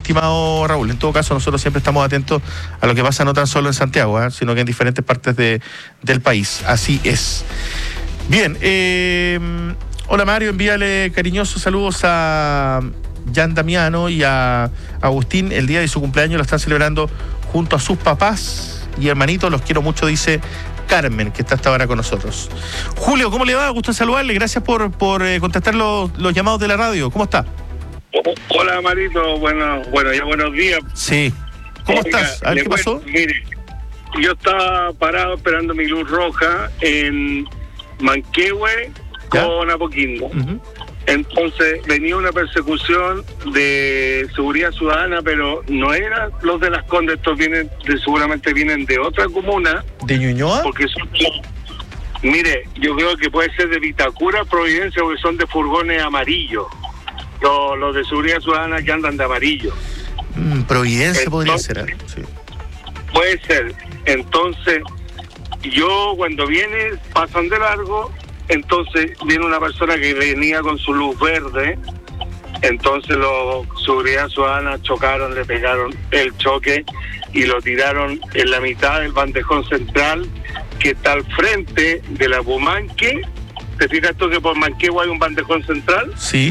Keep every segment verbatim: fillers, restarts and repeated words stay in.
estimado Raúl. En todo caso, nosotros siempre estamos atentos a lo que pasa no tan solo en Santiago, ¿eh? sino que en diferentes partes de, del país. Así es. Bien, eh, hola Mario, envíale cariñosos saludos a Jan Damiano y a Agustín. El día de su cumpleaños lo están celebrando junto a sus papás y hermanitos. Los quiero mucho, dice Carmen, que está hasta ahora con nosotros. Julio, ¿cómo le va? Gusto en saludarle. Gracias por, por eh, contestar los, los llamados de la radio. ¿Cómo está? Hola, Marito. Bueno, bueno, ya buenos días. Sí. ¿Cómo Oiga, estás? A ver, ¿qué pasó? Cuento, mire, yo estaba parado esperando mi luz roja en Manquehue con Apoquindo. Uh-huh. Entonces venía una persecución de seguridad ciudadana, pero no eran los de Las Condes, estos vienen de, seguramente vienen de otra comuna. ¿De Ñuñoa? Porque son, mire, yo creo que puede ser de Vitacura, Providencia, porque son de furgones amarillos. Los, los de seguridad ciudadana que andan de amarillo. Mm, Providencia entonces, podría ser. ¿eh? Sí. Puede ser. Entonces, yo cuando viene, pasan de largo. Entonces viene una persona que venía con su luz verde, entonces los seguridad ciudadana chocaron, le pegaron el choque y lo tiraron en la mitad del bandejón central que está al frente de la Bumanque. ¿Te fijas tú que por Manquehue hay un bandejón central? Sí.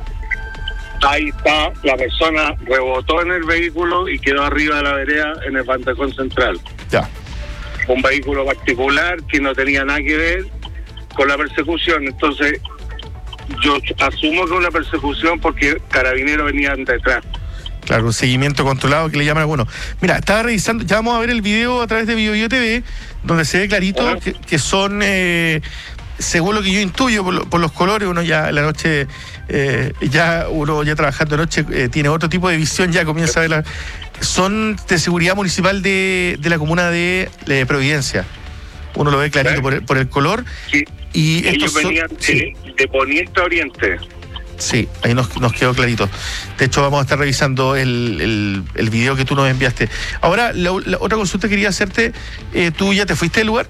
Ahí está, la persona rebotó en el vehículo y quedó arriba de la vereda en el bandejón central. Ya. Un vehículo particular que no tenía nada que ver con la persecución. Entonces yo asumo que es una persecución porque carabineros venían detrás. Claro, un seguimiento controlado que le llaman algunos. Mira, estaba revisando, ya vamos a ver el video a través de BioBio T V, donde se ve clarito ¿Ah? que, que son, eh, según lo que yo intuyo por, lo, por los colores, uno ya en la noche, eh, ya uno ya trabajando de noche, eh, tiene otro tipo de visión, ya comienza a ver la, son de seguridad municipal de, de la comuna de, de Providencia. Uno lo ve clarito por el, por el color. Sí. Y ellos son, venían de, sí. de poniente a oriente. Sí, ahí nos, nos quedó clarito. De hecho, vamos a estar revisando el, el, el video que tú nos enviaste. Ahora, la, la otra consulta que quería hacerte, eh, ¿tú ya te fuiste del lugar?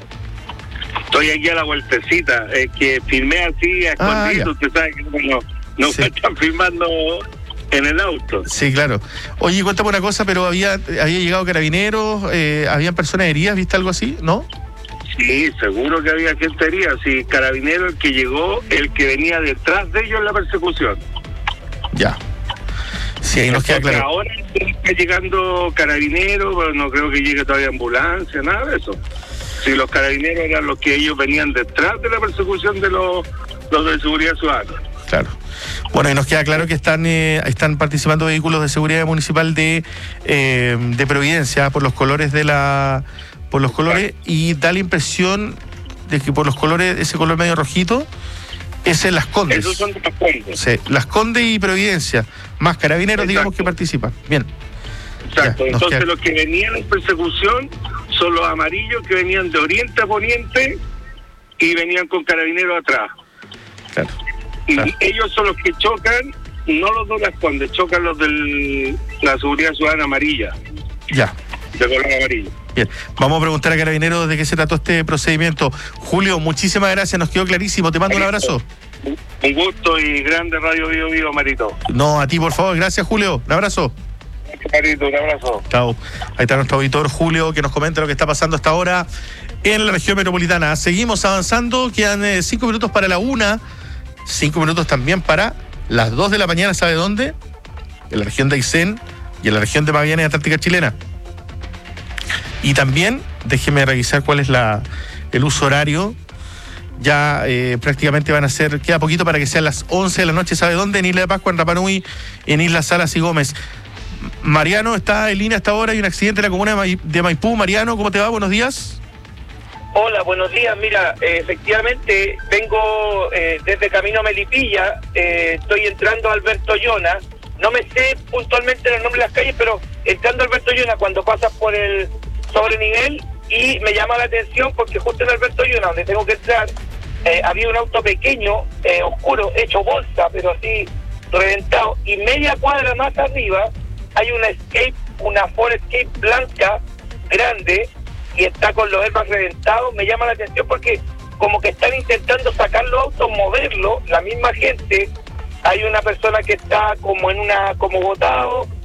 Estoy aquí a la vueltecita, eh, que filmé así a escondido, ah, usted sabe que no, no sí. me están filmando en el auto. Sí, claro. Oye, cuéntame una cosa, pero había había llegado carabineros, eh, habían personas heridas, ¿viste algo así? ¿No? Sí, seguro que había gente herida. Sí, carabinero el que llegó, el que venía detrás de ellos en la persecución. Ya. Sí, ahí nos queda claro. Ahora está llegando carabineros, pero no creo que llegue todavía ambulancia, nada de eso. Si los carabineros eran los que ellos venían detrás de la persecución de los, los de seguridad ciudadana. Claro. Bueno, y nos queda claro que están eh, están participando vehículos de seguridad municipal de eh, de Providencia por los colores de la por los colores y da la impresión de que por los colores, ese color medio rojito, es en Las Condes. Esos son de Las Condes. Sí, Las Condes y Providencia, más carabineros, exacto, digamos, que participan. Bien. Exacto, ya, entonces los que venían en persecución son los amarillos que venían de oriente a poniente y venían con carabineros atrás. Claro. Y claro. ellos son los que chocan, no los de Las Condes, chocan los de la seguridad ciudadana amarilla. Ya. De color amarillo. Bien, vamos a preguntar a Carabineros de qué se trató este procedimiento. Julio, muchísimas gracias, nos quedó clarísimo. Te mando Marito, un abrazo. Un gusto y grande Radio Bio Bio, Marito. No, a ti, por favor. Gracias, Julio. Un abrazo. Marito, un abrazo. Chao. Ahí está nuestro auditor Julio, que nos comenta lo que está pasando hasta ahora en la región metropolitana. Seguimos avanzando, quedan eh, cinco minutos para la una, cinco minutos también para las dos de la mañana, ¿sabe dónde? En la región de Aysén y en la región de Magallanes, Antártica Chilena. Y también, déjeme revisar cuál es la el uso horario. Ya eh, prácticamente van a ser, queda poquito para que sean las once de la noche, ¿sabe dónde? En Isla de Pascua, en Rapa Nui, en Isla Salas y Gómez. Mariano está en línea hasta ahora, hay un accidente en la comuna de Maipú. Mariano, ¿cómo te va? Buenos días. Hola, buenos días. Mira, eh, efectivamente vengo eh, desde Camino a Melipilla, eh, estoy entrando a Alberto Llona. No me sé puntualmente los nombres de las calles, pero entrando a Alberto Llona, cuando pasas por el sobrenivel, y me llama la atención porque justo en Alberto Llona, donde tengo que entrar, eh, había un auto pequeño, eh, oscuro, hecho bolsa, pero así reventado, y media cuadra más arriba hay una Escape, una Ford Escape blanca, grande, y está con los airbags reventados. Me llama la atención porque como que están intentando sacar los autos, moverlo, la misma gente. Hay una persona que está como en una, como botado,